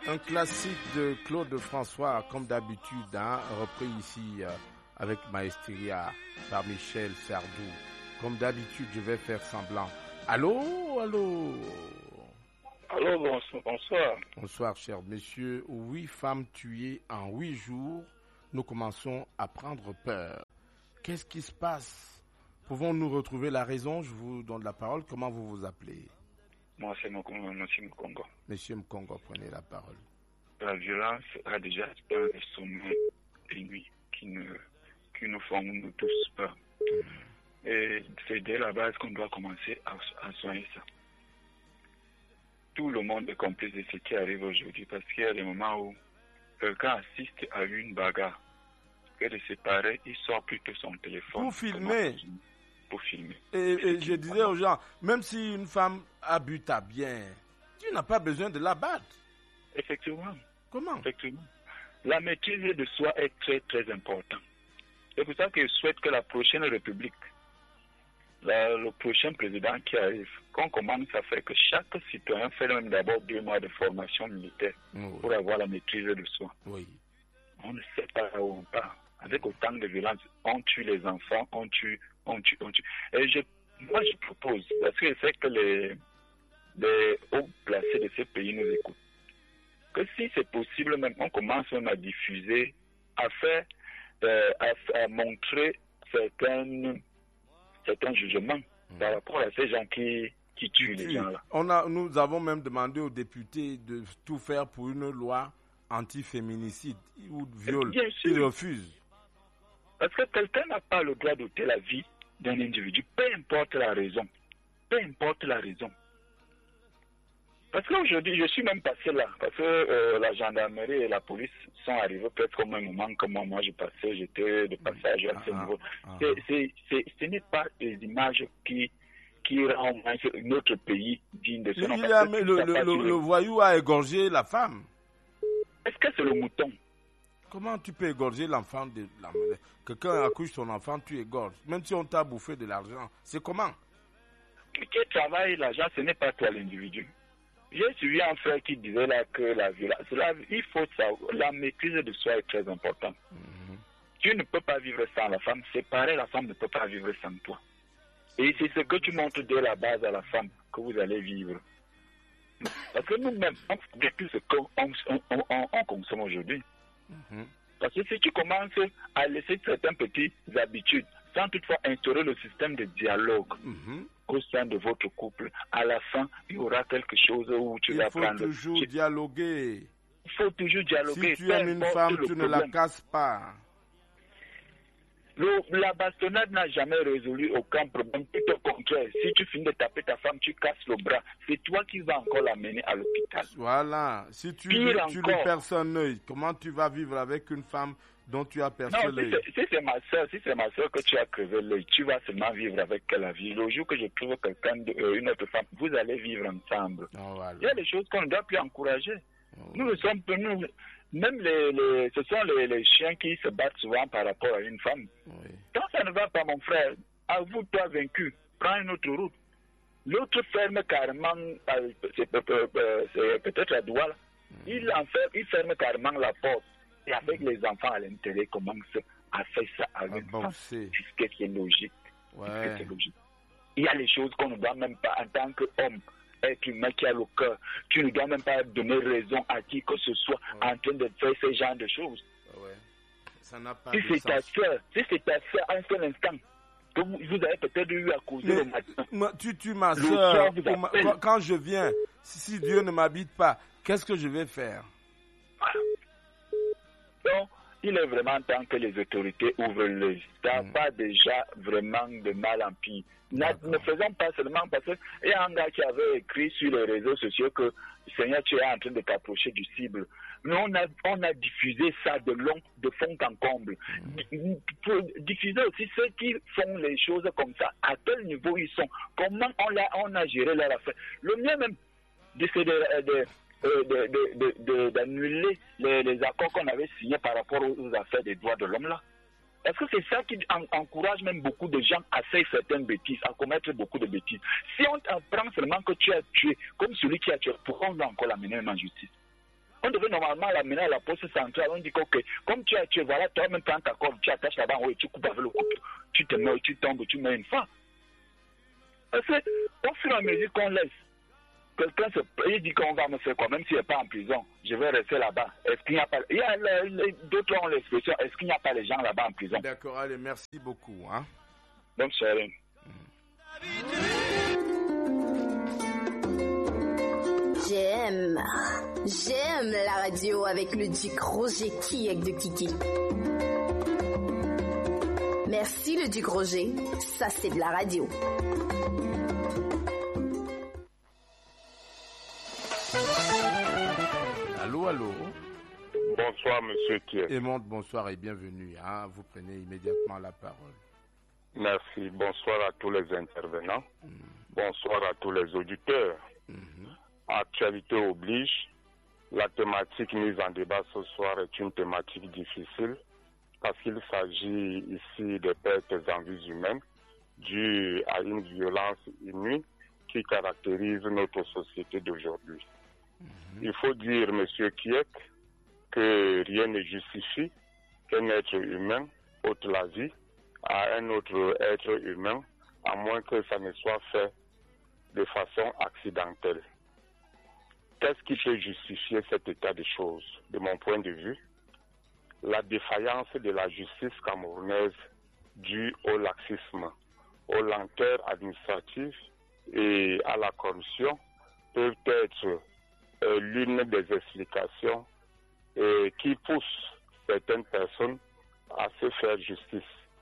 Un classique de Claude François, comme d'habitude, repris ici avec maestria par Michel Sardou. Comme d'habitude, je vais faire semblant. Allô, allô. Allô, bonsoir. Bonsoir, cher monsieur. 8 femmes tuées en 8 jours. Nous commençons à prendre peur. Qu'est-ce qui se passe? Pouvons-nous retrouver la raison? Je vous donne la parole. Comment vous vous appelez? Moi, c'est Monsieur Mkongo. Monsieur Mkongo, prenez la parole. La violence a déjà atteint les sommets aigus qui nous font nous tous peur. Et c'est dès la base qu'on doit commencer à soigner ça. Tout le monde est complice de ce qui arrive aujourd'hui parce qu'il y a des moments où quelqu'un assiste à une bagarre. Que de séparer, il sort plutôt son téléphone. Pour filmer. Pour filmer. Et je disais aux gens, même si une femme a bu ta bien, tu n'as pas besoin de la battre. Effectivement. Comment? Effectivement. La maîtrise de soi est très très importante. C'est pour ça que je souhaite que la prochaine République, le prochain président qui arrive, qu'on commence à faire que chaque citoyen fait même d'abord 2 mois de formation militaire pour avoir la maîtrise de soi. Oui. On ne sait pas où on part. Avec autant de violence, on tue les enfants, on tue. Et moi je propose, parce que je sais que les hauts placés de ces pays nous écoutent, que si c'est possible même, on commence même à diffuser, à faire, à montrer certains jugements par rapport à ces gens qui tuent les gens là. Nous avons même demandé aux députés de tout faire pour une loi anti-féminicide ou viol. Ils refusent. Parce que quelqu'un n'a pas le droit d'ôter la vie d'un individu, peu importe la raison. Peu importe la raison. Parce qu'aujourd'hui, je suis même passé là, parce que la gendarmerie et la police sont arrivés peut-être au même moment que moi je passais, j'étais de passage à ce niveau. Ce n'est pas des images qui rendent notre pays digne de ce nom. Le voyou a égorgé la femme. Est-ce que c'est le mouton? Comment tu peux égorger l'enfant de la mère? Quelqu'un accouche son enfant, tu égorges. Même si on t'a bouffé de l'argent, c'est comment? Qui travaille l'argent, ce n'est pas toi l'individu. J'ai suivi un frère qui disait là que la violence, il faut savoir, la maîtrise de soi est très importante. Tu ne peux pas vivre sans la femme, c'est pareil, la femme ne peut pas vivre sans toi. Et c'est ce que tu montres dès la base à la femme que vous allez vivre. Parce que nous-mêmes, on ne plus ce qu'on consomme aujourd'hui. Parce que si tu commences à laisser certaines petites habitudes, sans toutefois instaurer le système de dialogue au sein de votre couple, à la fin, il y aura quelque chose où tu vas prendre. Il faut toujours dialoguer. Il faut toujours dialoguer. Si tu aimes une femme, tu ne la casses pas. La bastonnade n'a jamais résolu aucun problème. Tout au contraire, si tu finis de taper ta femme, tu casses le bras. C'est toi qui vas encore l'amener à l'hôpital. Voilà. Si tu lui perces un œil, comment tu vas vivre avec une femme dont tu as percé l'œil? Si c'est ma soeur que tu as crevé l'œil, tu vas seulement vivre avec la vie. Le jour que je trouve quelqu'un, une autre femme, vous allez vivre ensemble. Voilà. Il y a des choses qu'on ne doit plus encourager. Nous ne sommes pas... Même ce sont les chiens qui se battent souvent par rapport à une femme. Oui. Quand ça ne va pas, mon frère, avoue-toi vaincu. Prends une autre route. L'autre ferme carrément, c'est peut-être à Douala. Il ferme carrément la porte. Et avec les enfants à l'intérieur, il commence à faire ça avec femme. Est-ce que c'est logique? Ouais. Il y a les choses qu'on ne doit même pas, en tant qu'homme, être humain qui a le cœur, tu ne dois même pas donner raison à qui que ce soit en train de faire ce genre de choses. Ça n'a pas si c'est ta soeur, un seul instant, que vous avez peut-être eu à causer le matin. Tu tues ma soeur. Quand je viens, si Dieu ne m'habite pas, qu'est-ce que je vais faire? Voilà. Donc, il est vraiment temps que les autorités ouvrent l'œil. Ça n'a pas déjà vraiment de mal en pire. Ne faisons pas seulement parce qu'il y a un gars qui avait écrit sur les réseaux sociaux que Seigneur, tu es en train de t'approcher du cible. Mais on a diffusé ça de fond en comble. Pour diffuser aussi ceux qui font les choses comme ça, à quel niveau ils sont, comment on a géré leur affaire. Le mieux même, d'annuler les accords qu'on avait signés par rapport aux affaires des droits de l'homme là. Parce que c'est ça qui encourage même beaucoup de gens à faire certaines bêtises, à commettre beaucoup de bêtises. Si on apprend seulement que tu as tué, comme celui qui a tué, pourquoi on doit encore l'amener en justice? On devait normalement l'amener à la poste centrale. On dit que, ok, comme tu as tué, voilà, toi-même prends ta corde, tu attaches là-bas, oui, tu coupes avec le couteau, tu te mets, tu tombes, tu mets une fin. Parce que, au fur et à mesure qu'on laisse, quelqu'un il dit qu'on va me faire quoi, même s'il n'est pas en prison, je vais rester là-bas. Est-ce qu'il n'y a pas, il y a d'autres ont l'expression, est-ce qu'il n'y a pas les gens là-bas en prison? D'accord, allez, merci beaucoup. Hein? Bonne soirée. J'aime la radio avec le Duc Roger Kiek de Kiki. Merci le Duc Roger, ça c'est de la radio. Allô, allô. Bonsoir, monsieur Kiek. Aimante, bonsoir et bienvenue. Hein? Vous prenez immédiatement la parole. Merci. Bonsoir à tous les intervenants. Bonsoir à tous les auditeurs. Actualité oblige. La thématique mise en débat ce soir est une thématique difficile parce qu'il s'agit ici de pertes en vies humaines dues à une violence inouïe qui caractérise notre société d'aujourd'hui. Il faut dire, monsieur Kiek, que rien ne justifie qu'un être humain ôte la vie à un autre être humain, à moins que ça ne soit fait de façon accidentelle. Qu'est-ce qui peut justifier cet état de choses? De mon point de vue, la défaillance de la justice camerounaise due au laxisme, aux lenteurs administratives et à la corruption peuvent être l'une des explications qui poussent certaines personnes à se faire justice.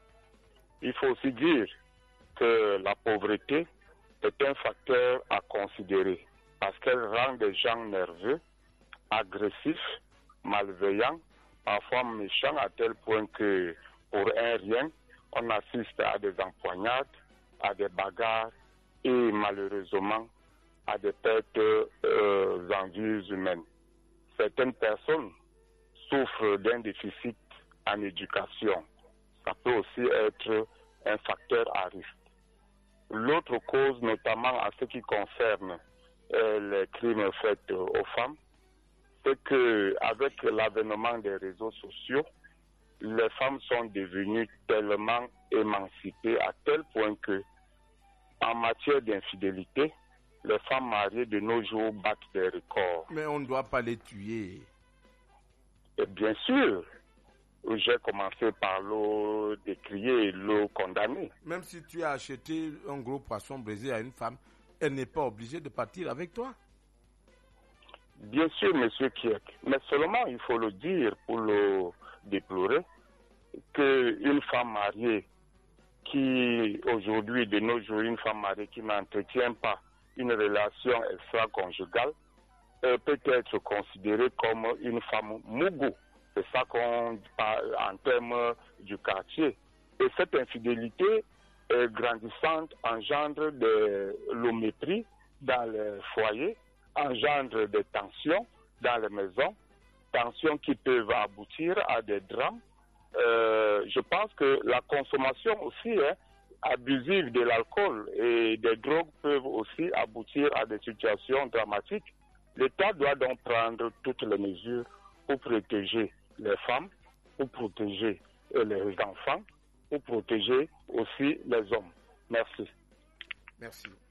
Il faut aussi dire que la pauvreté est un facteur à considérer parce qu'elle rend des gens nerveux, agressifs, malveillants, parfois méchants à tel point que pour un rien, on assiste à des empoignades, à des bagarres et malheureusement à des pertes en vies humaines. Certaines personnes souffrent d'un déficit en éducation. Ça peut aussi être un facteur à risque. L'autre cause, notamment en ce qui concerne les crimes faits aux femmes, c'est qu'avec l'avènement des réseaux sociaux, les femmes sont devenues tellement émancipées à tel point que, en matière d'infidélité, les femmes mariées de nos jours battent des records. Mais on ne doit pas les tuer. Et bien sûr, j'ai commencé par le décrier et le condamner. Même si tu as acheté un gros poisson brisé à une femme, elle n'est pas obligée de partir avec toi. Bien sûr, monsieur Kiek, mais seulement il faut le dire pour le déplorer, qu'une femme mariée qui, aujourd'hui, de nos jours, une femme mariée qui n'entretient pas une relation extra-conjugale peut être considérée comme une femme mougou. C'est ça qu'on parle en termes du quartier. Et cette infidélité grandissante engendre le mépris dans les foyers, engendre des tensions dans les maisons, tensions qui peuvent aboutir à des drames. Je pense que la consommation aussi abusive de l'alcool et des drogues peuvent aussi aboutir à des situations dramatiques. L'État doit donc prendre toutes les mesures pour protéger les femmes, pour protéger les enfants, pour protéger aussi les hommes. Merci. Merci.